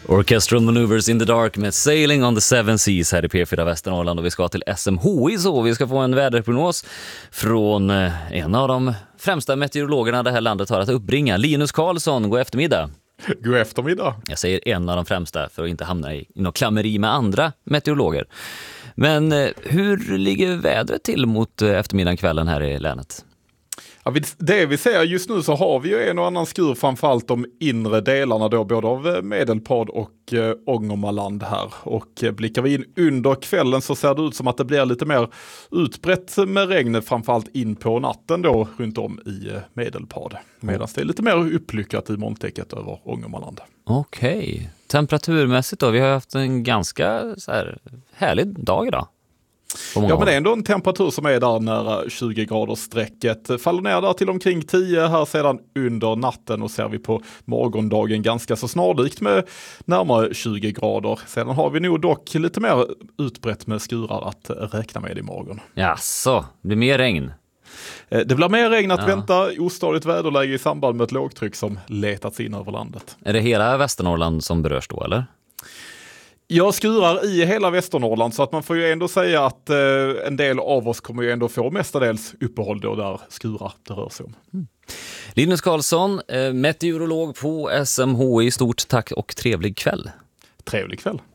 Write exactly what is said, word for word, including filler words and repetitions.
Orchestral Maneuvers in the Dark med Sailing on the Seven Seas här i P fyra Västernorrland, och vi ska till S M H I, så vi ska få en väderprognos från en av de främsta meteorologerna det här landet har att uppbringa. Linus Karlsson, god eftermiddag. God eftermiddag. Jag säger en av de främsta för att inte hamna i något klammeri med andra meteorologer. Men hur ligger vädret till mot eftermiddagen kvällen här i länet? Ja, det vi ser just nu så har vi ju en och annan skur, framförallt de inre delarna då, både av Medelpad och eh, Ångermanland här. Och eh, blickar vi in under kvällen så ser det ut som att det blir lite mer utbrett med regn, framförallt in på natten då runt om i eh, Medelpad. Medan det är lite mer upplyckat i molntäcket över Ångermanland. Okej. Okay. Temperaturmässigt då, vi har haft en ganska så här, härlig dag idag. Ja, men det är ändå en temperatur som är där nära tjugo grader strecket. Faller ner där till omkring tio här sedan under natten, och ser vi på morgondagen ganska så snarlikt med närmare tjugo grader. Sedan har vi nog dock lite mer utbrett med skurar att räkna med imorgon. Jaså, det blir mer regn? Det blir mer regn att ja. vänta, ostadigt väderläge i samband med ett lågtryck som letats in över landet. Är det hela Västernorrland som berörs då, eller? Jag skurar i hela Västernorrland, så att man får ju ändå säga att eh, en del av oss kommer ju ändå få mestadels uppehåll då där skurar det rör sig om. Mm. Linus Karlsson, eh, meteorolog på S M H I, stort tack och trevlig kväll. Trevlig kväll.